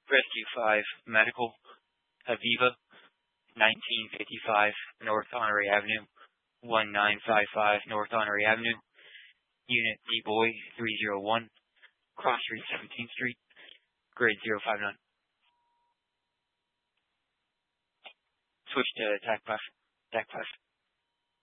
Rescue 5 Medical, Aviva, 1955 North Honorary Avenue, 1955 North Honorary Avenue, Unit D-Boy 301, Cross Street, 17th Street, grade 059. Switch to attack class.